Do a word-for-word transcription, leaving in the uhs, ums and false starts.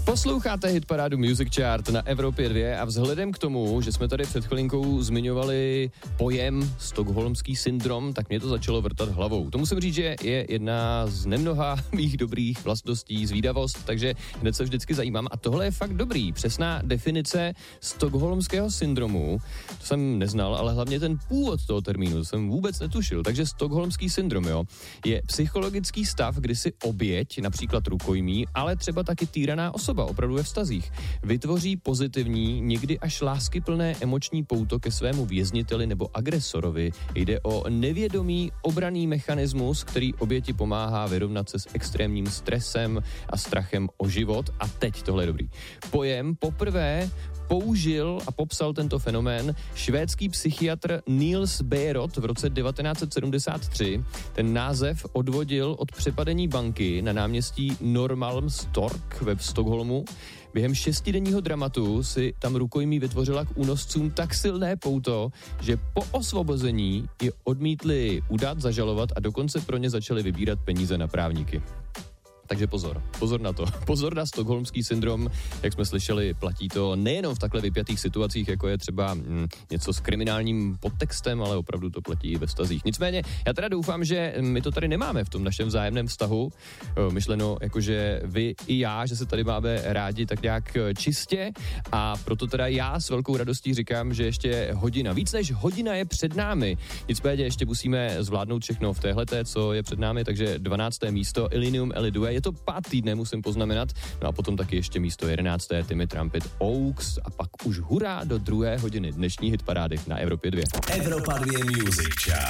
Posloucháte hitparádu Music Chart na Evropě dva a vzhledem k tomu, že jsme tady před chvilinkou zmiňovali pojem stockholmský syndrom, tak mě to začalo vrtat hlavou. To musím říct, že je jedna z nemnoha mých dobrých vlastností, zvídavost, takže hned se vždycky zajímám a tohle je fakt dobrý. Přesná definice stockholmského syndromu, to jsem neznal, ale hlavně ten původ toho termínu jsem vůbec netušil. Takže stockholmský syndrom, jo, je psychologický stav, kdy si oběť, například rukojmí, ale třeba taky týraná osoba opravdu ve vztazích, vytvoří pozitivní, někdy až láskyplné emoční pouto ke svému vězniteli nebo agresorovi. Jde o nevědomý obranný mechanismus, který oběti pomáhá vyrovnat se s extrémním stresem a strachem o život. A teď tohle je dobrý. Pojem poprvé použil a popsal tento fenomén švédský psychiatr Niels Bejerot v roce devatenáct set sedmdesát tři. Ten název odvodil od přepadení banky na náměstí Norrmalmstorg ve Stockholmu. Během šestidenního dramatu si tam rukojmí vytvořila k únoscům tak silné pouto, že po osvobození je odmítli udat, zažalovat a dokonce pro ně začali vybírat peníze na právníky. Takže pozor, pozor na to. Pozor na stockholmský syndrom, jak jsme slyšeli, platí to nejenom v takhle vypjatých situacích, jako je třeba hm, něco s kriminálním podtextem, ale opravdu to platí i ve vztazích. Nicméně, já teda doufám, že my to tady nemáme v tom našem vzájemném vztahu, myšleno jakože vy i já, že se tady máme rádi tak nějak čistě a proto teda já s velkou radostí říkám, že ještě hodina, víc než hodina je před námi. Nicméně ještě musíme zvládnout všechno v téhleté, co je před námi, takže dvanácté místo Illenium Elidue. Je to pát týdne, musím poznamenat. No a potom taky ještě místo jedenácté Timmy Trumpet Oaks a pak už hurá do druhé hodiny dnešní hitparády na Evropě dva. Evropa dva Music Chart.